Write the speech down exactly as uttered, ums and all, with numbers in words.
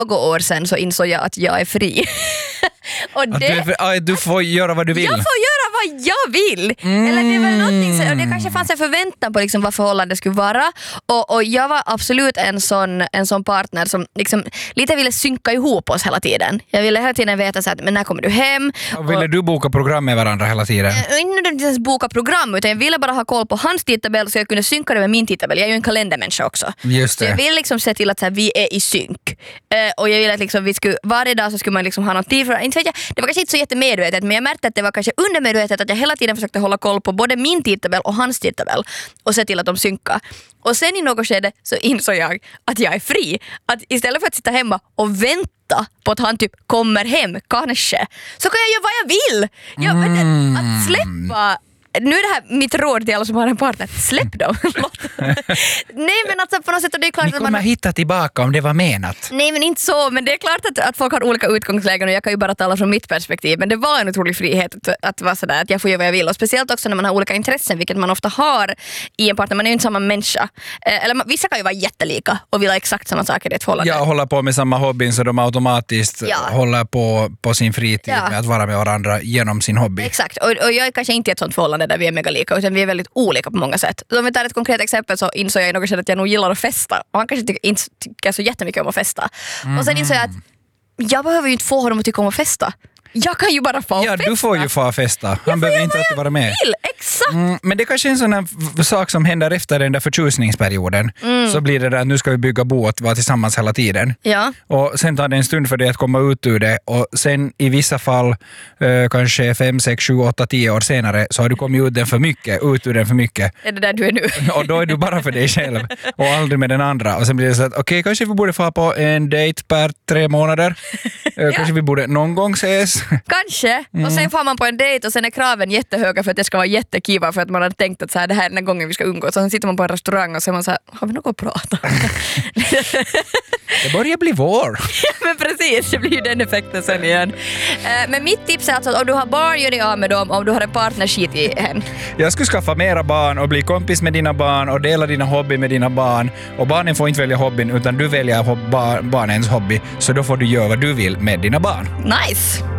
några år sedan så insåg jag att jag är fri. Och det, att du, är, du får göra vad du vill. Jag får göra vad jag vill. Mm. Eller det är väl någonting så, och det kanske fanns en förväntan på liksom vad förhållandet skulle vara. Och, och jag var absolut en sån, en sån partner som liksom lite ville synka ihop oss hela tiden. Jag ville hela tiden veta så att, men när kommer du hem? Och ville och, du boka program med varandra hela tiden? Inte ens boka program, utan jag ville bara ha koll på hans tidtabell så jag kunde synka det med min tidtabell. Jag är ju en kalendermänniska också. Just det. Så jag vill liksom se till att så här, vi är i synk. Uh, och jag ville att liksom, vi skulle, varje dag så skulle man liksom ha någon tid för inte vet jag, det var kanske inte så jättemedvetet, men jag märkte att det var kanske undermedvetet att jag hela tiden försökte hålla koll på både min tidtabell och hans tidtabell och se till att de synkar. Och sen i något skede så insåg jag att jag är fri. Att istället för att sitta hemma och vänta på att han typ kommer hem, kanske, så kan jag göra vad jag vill. Jag, mm. Att släppa... Nu är det här mitt råd till alla som har en partner. Släpp dem. Nej, men alltså på något sätt, och det är klart ni kommer att man hitta tillbaka om det var menat. Nej, men inte så. Men det är klart att, att folk har olika utgångslägen och jag kan ju bara tala från mitt perspektiv. Men det var en otrolig frihet att, att vara sådär, att jag får göra vad jag vill. Och speciellt också när man har olika intressen, vilket man ofta har i en partner. Man är ju inte samma människa. Eh, eller vissa kan ju vara jättelika och vilja exakt samma saker i ett förhållande. Ja, hålla på med samma hobby så de automatiskt ja. håller på på sin fritid ja. med att vara med varandra genom sin hobby. Exakt. Och, och jag är kanske inte i ett sånt förhållande där vi är mega lika, utan vi är väldigt olika på många sätt. Om vi tar ett konkret exempel så insåg jag i något sätt att jag nog gillar att festa. Och han kanske tycker, inte tycker så jättemycket om att festa. Mm. Och sen insåg jag att jag behöver ju inte få honom att tycka om att festa. Jag kan ju bara få ja, festa. Du får ju få festa. Han behöver inte alltid vara med. Vill. Exakt. Mm, men det är kanske är en sån här sak som händer efter den där förtjusningsperioden. Mm. Så blir det där att nu ska vi bygga bo och vara tillsammans hela tiden. Ja. Och sen tar det en stund för dig att komma ut ur det. Och sen i vissa fall, eh, kanske fem, sex, sju, åtta, tio år senare så har du kommit ut den för mycket, ut ur den för mycket. Är det där du är nu? Och då är du bara för dig själv och aldrig med den andra. Och sen blir det så att okej, okay, kanske vi borde få på en dejt per tre månader. ja. Kanske vi borde någon gång ses. Kanske. Mm. Och sen får man på en dejt och sen är kraven jättehöga för att det ska vara jättekiva för att man har tänkt att så här, det här är den här gången vi ska umgås. Och sen sitter man på en restaurang och så är man så här, har vi något att prata? Det börjar bli vår. Men precis, det blir ju den effekten sen igen. Men mitt tips är alltså att om du har barn, gör dig av med dem. Om du har en partner, skit i hem. Jag skulle skaffa mera barn och bli kompis med dina barn och dela dina hobby med dina barn. Och barnen får inte välja hobbyn utan du väljer hob- bar- barnens hobby. Så då får du göra vad du vill med dina barn. Nice!